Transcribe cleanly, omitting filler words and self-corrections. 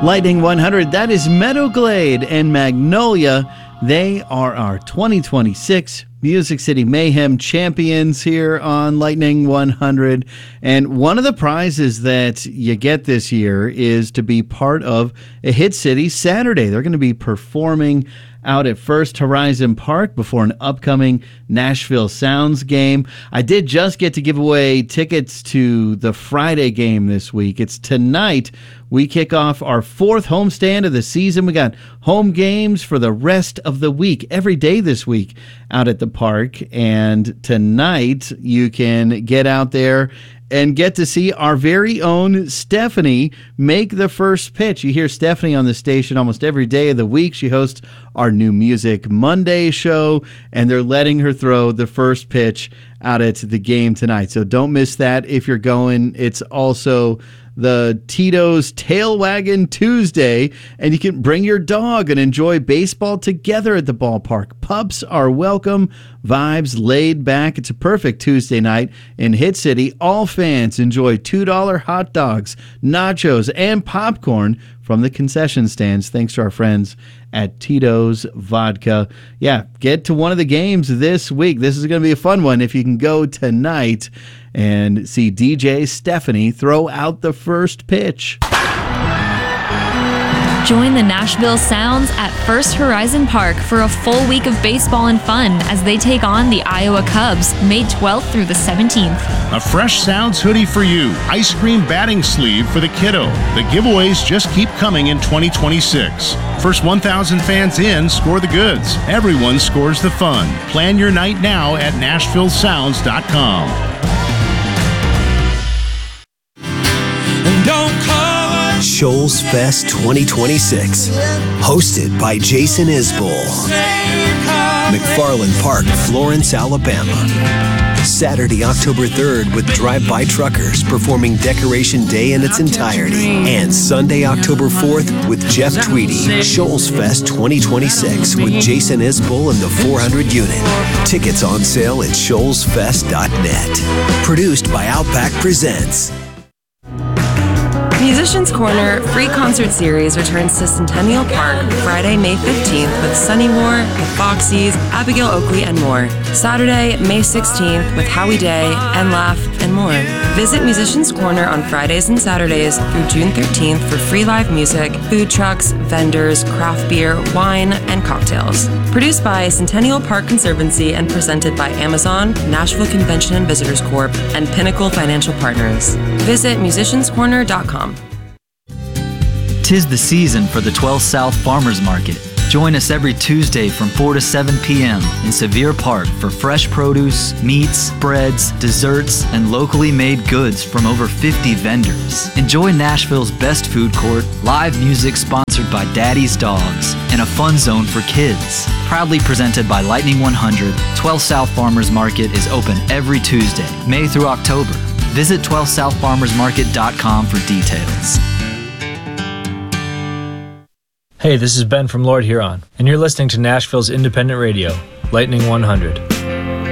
Lightning 100, that is Meadowglade and Magnolia. They are our 2026 Music City Mayhem champions here on Lightning 100. And one of the prizes that you get this year is to be part of a Hit City Saturday. They're going to be performing out at First Horizon Park before an upcoming Nashville Sounds game. I did just get to give away tickets to the Friday game this week. It's tonight. We kick off our fourth homestand of the season. We got home games for the rest of the week, every day this week out at the park. And tonight you can get out there and get to see our very own Stephanie make the first pitch. You hear Stephanie on the station almost every day of the week. She hosts our New Music Monday show, and they're letting her throw the first pitch out at the game tonight. So don't miss that if you're going. It's also the Tito's Tail Wagon Tuesday, and you can bring your dog and enjoy baseball together at the ballpark. Pups are welcome, vibes laid back. It's a perfect Tuesday night in Hit City. All fans enjoy $2 hot dogs, nachos, and popcorn from the concession stands, thanks to our friends at Tito's Vodka. Yeah, get to one of the games this week. This is going to be a fun one if you can go tonight and see DJ Stephanie throw out the first pitch. Join the Nashville Sounds at First Horizon Park for a full week of baseball and fun as they take on the Iowa Cubs, May 12th through the 17th. A fresh Sounds hoodie for you. Ice cream batting sleeve for the kiddo. The giveaways just keep coming in 2026. First 1,000 fans in score the goods. Everyone scores the fun. Plan your night now at NashvilleSounds.com. And don't call Shoals Fest 2026, hosted by Jason Isbell. McFarland Park, Florence, Alabama. Saturday, October 3rd with Drive-By Truckers performing Decoration Day in its entirety. And Sunday, October 4th with Jeff Tweedy. Shoals Fest 2026 with Jason Isbell and the 400 Unit. Tickets on sale at shoalsfest.net. Produced by Outback Presents. Musicians Corner Free Concert Series returns to Centennial Park Friday, May 15th with Sonny Moore, The Foxies, Abigail Oakley, and more. Saturday, May 16th with Howie Day, NLAF, and more. Visit Musicians Corner on Fridays and Saturdays through June 13th for free live music, food trucks, vendors, craft beer, wine, and cocktails. Produced by Centennial Park Conservancy and presented by Amazon, Nashville Convention and Visitors Corp., and Pinnacle Financial Partners. Visit musicianscorner.com. 'Tis the season for the 12 South Farmers Market. Join us every Tuesday from 4 to 7 p.m. in Sevier Park for fresh produce, meats, breads, desserts, and locally made goods from over 50 vendors. Enjoy Nashville's best food court, live music sponsored by Daddy's Dogs, and a fun zone for kids. Proudly presented by Lightning 100, 12 South Farmers Market is open every Tuesday, May through October. Visit 12southfarmersmarket.com for details. Hey, this is Ben from Lord Huron, and you're listening to Nashville's independent radio, Lightning 100.